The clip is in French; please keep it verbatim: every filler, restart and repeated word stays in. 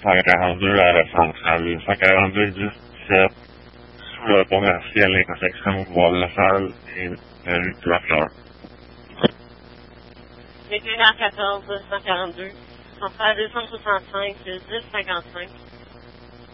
cent quarante-deux à la centrale. cent quarante-deux dix sept sous le pont Martial, l'intersection Bois-de-la-Salle et la rue de la Fleur. vingt et une heures quatorze, cent quarante-deux. Centrale deux cent soixante-cinq, dix cinquante-cinq.